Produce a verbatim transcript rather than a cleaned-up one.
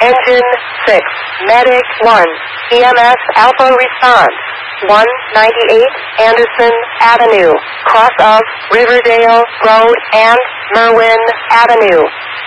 Engine six, Medic one, E M S Alpha response, one ninety-eight Anderson Avenue, cross of Riverdale Road and Merwin Avenue.